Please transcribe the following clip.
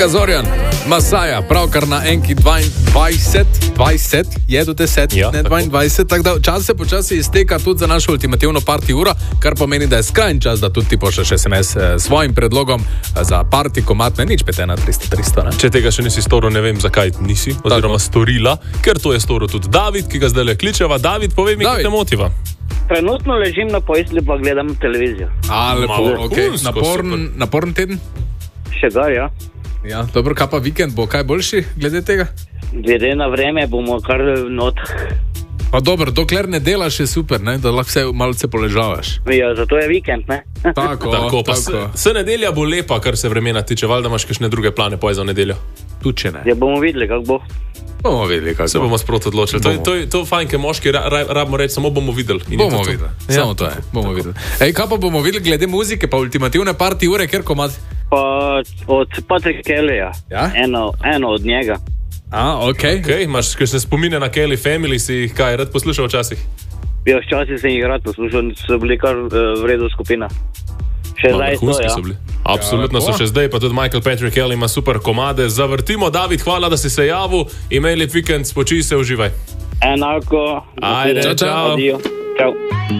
Luka Zorjan, Masaja, pravkar na enki 20, je do 10, ja, ne 22, tako da čas se počasi izteka tudi za našo ultimativno party uro, kar pomeni, da je skrajni čas, da tudi ti pošleš SMS svojim predlogom za party komat, ne nič 51300, ne? Če tega še nisi storil, ne vem, zakaj nisi, oziroma storila, ker to je storil tudi David, ki ga zdaj le kličeva. David, povej mi, kaj te motiva. Trenutno ležim na postelji pa gledam televizijo. Lepo, ok. Naporen teden? Še gar, ja. Ja, dobro, kaj pa vikend bo, kaj boljši glede tega? Glede na vreme bomo kar not. Pa dobro, dokler ne delaš je super, ne? Da lahko se malce poležavaš. Ja, zato je vikend, ne? Tako. Se nedelja bo lepa, kar se vremena tiče, valjda imaš kakšne druge plane poje za nedeljo. Tuče ne. Ja, bomo videli, kako bo. Se bomo sproti odločili. To je fajn, ker moški rabimo reči, samo bomo videli. Bomo videli, samo to je, bomo videli. Ej, kaj pa bomo videli glede muzike, pa ultimativne party ure, kjer komad? Pa od Patrick Kellyja, ja? eno od njega. Okay. Imaš kakšne spomine na Kelly Family, si jih kaj rad poslušal včasih? Ja, včasih sem jih rad poslušal, so bili kar v redu skupina. Še zdaj so, ja. Absolutno so še zdaj, pa tudi Michael Patrick Kelly ima super komade. Zavrtimo, David, hvala, da si se javil. Imej lep vikend, spočij se, uživaj. Enako. Ajde, čau. Čau.